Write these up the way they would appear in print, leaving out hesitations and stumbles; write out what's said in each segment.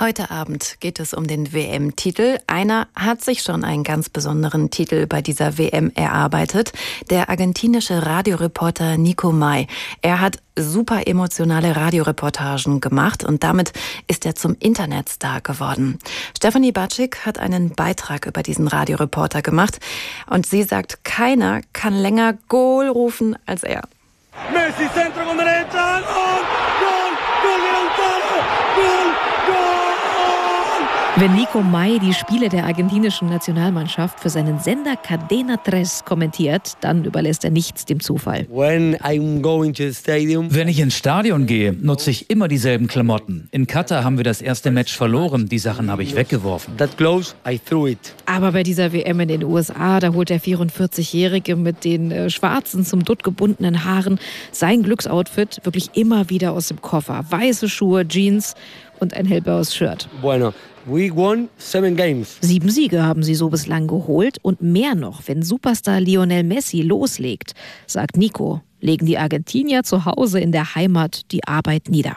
Heute Abend geht es um den WM-Titel. Einer hat sich schon einen ganz besonderen Titel bei dieser WM erarbeitet. Der argentinische Radioreporter Nico May. Er hat super emotionale Radioreportagen gemacht und damit ist er zum Internetstar geworden. Stefanie Batschik hat einen Beitrag über diesen Radioreporter gemacht und sie sagt, keiner kann länger Goal rufen als er. Messi, Centro con derecha, Gol, Gol, Gol de Lautaro, Gol, Gol! Wenn Nico May die Spiele der argentinischen Nationalmannschaft für seinen Sender Cadena Tres kommentiert, dann überlässt er nichts dem Zufall. Wenn ich ins Stadion gehe, nutze ich immer dieselben Klamotten. In Katar haben wir das erste Match verloren, die Sachen habe ich weggeworfen. Aber bei dieser WM in den USA, da holt der 44-Jährige mit den schwarzen, zum Dutt gebundenen Haaren sein Glücksoutfit wirklich immer wieder aus dem Koffer. Weiße Schuhe, Jeans und ein hellblaues Shirt. We won 7 games. 7 Siege haben sie so bislang geholt und mehr noch, wenn Superstar Lionel Messi loslegt, sagt Nico, legen die Argentinier zu Hause in der Heimat die Arbeit nieder.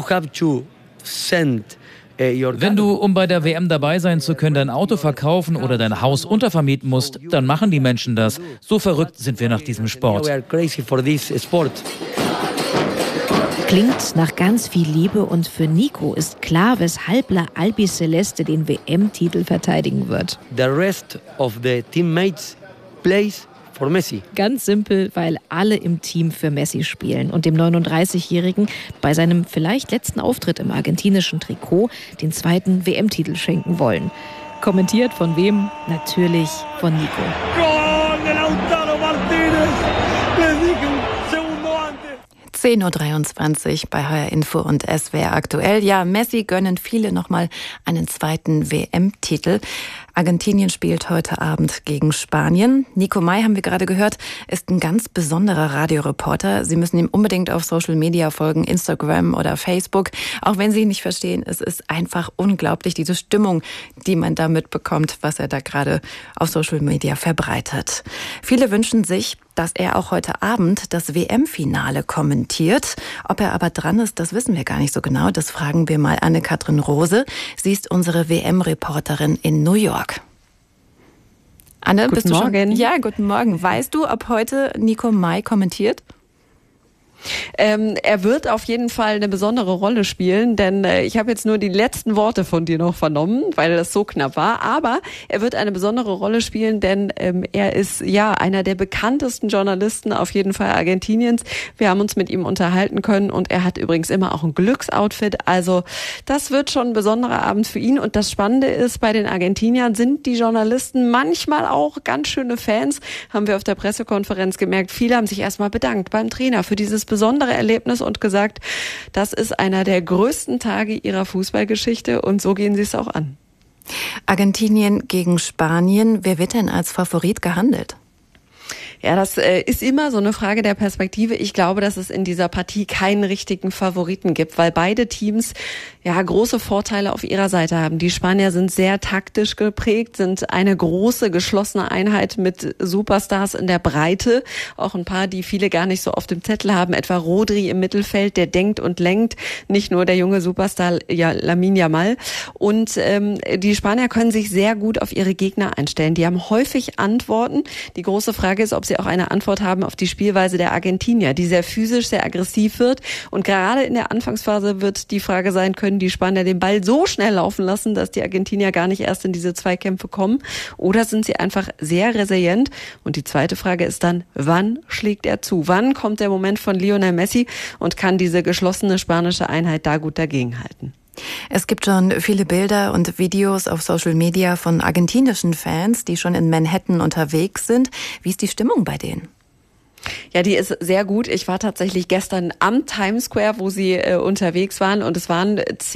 Wenn du, um bei der WM dabei sein zu können, dein Auto verkaufen oder dein Haus untervermieten musst, dann machen die Menschen das. So verrückt sind wir nach diesem Sport. Klingt nach ganz viel Liebe und für Nico ist klar, weshalb La Albiceleste den WM-Titel verteidigen wird. The rest of the teammates plays for Messi. Ganz simpel, weil alle im Team für Messi spielen und dem 39-Jährigen bei seinem vielleicht letzten Auftritt im argentinischen Trikot den zweiten WM-Titel schenken wollen. Kommentiert von wem? Natürlich von Nico. Gol de Lautaro Martínez! 10.23 Uhr bei HR Info und SWR aktuell. Ja, Messi gönnen viele nochmal einen zweiten WM-Titel. Argentinien spielt heute Abend gegen Spanien. Nico May, haben wir gerade gehört, ist ein ganz besonderer Radioreporter. Sie müssen ihm unbedingt auf Social Media folgen, Instagram oder Facebook. Auch wenn Sie ihn nicht verstehen, es ist einfach unglaublich, diese Stimmung, die man da mitbekommt, was er da gerade auf Social Media verbreitet. Viele wünschen sich, dass er auch heute Abend das WM-Finale kommentiert. Ob er aber dran ist, das wissen wir gar nicht so genau. Das fragen wir mal Anne-Kathrin Rose. Sie ist unsere WM-Reporterin in New York. Anne, guten bist du Morgen. schon? Ja, guten Morgen. Weißt du, ob heute Nico May kommentiert? Er wird auf jeden Fall eine besondere Rolle spielen, denn ich habe jetzt nur die letzten Worte von dir noch vernommen, weil das so knapp war. Aber er wird eine besondere Rolle spielen, denn er ist ja einer der bekanntesten Journalisten auf jeden Fall Argentiniens. Wir haben uns mit ihm unterhalten können und er hat übrigens immer auch ein Glücksoutfit. Also das wird schon ein besonderer Abend für ihn. Und das Spannende ist, bei den Argentiniern sind die Journalisten manchmal auch ganz schöne Fans. Haben wir auf der Pressekonferenz gemerkt. Viele haben sich erstmal bedankt beim Trainer für dieses besondere Erlebnis und gesagt, das ist einer der größten Tage ihrer Fußballgeschichte und so gehen sie es auch an. Argentinien gegen Spanien. Wer wird denn als Favorit gehandelt? Ja, das ist immer so eine Frage der Perspektive. Ich glaube, dass es in dieser Partie keinen richtigen Favoriten gibt, weil beide Teams ja große Vorteile auf ihrer Seite haben. Die Spanier sind sehr taktisch geprägt, sind eine große, geschlossene Einheit mit Superstars in der Breite. Auch ein paar, die viele gar nicht so auf dem Zettel haben, etwa Rodri im Mittelfeld, der denkt und lenkt. Nicht nur der junge Superstar Lamine Yamal. Und die Spanier können sich sehr gut auf ihre Gegner einstellen. Die haben häufig Antworten. Die große Frage ist, ob sie auch eine Antwort haben auf die Spielweise der Argentinier, die sehr physisch, sehr aggressiv wird. Und gerade in der Anfangsphase wird die Frage sein, können die Spanier den Ball so schnell laufen lassen, dass die Argentinier gar nicht erst in diese Zweikämpfe kommen? Oder sind sie einfach sehr resilient? Und die zweite Frage ist dann, wann schlägt er zu? Wann kommt der Moment von Lionel Messi und kann diese geschlossene spanische Einheit da gut dagegenhalten? Es gibt schon viele Bilder und Videos auf Social Media von argentinischen Fans, die schon in Manhattan unterwegs sind. Wie ist die Stimmung bei denen? Ja, die ist sehr gut. Ich war tatsächlich gestern am Times Square, wo sie unterwegs waren und es waren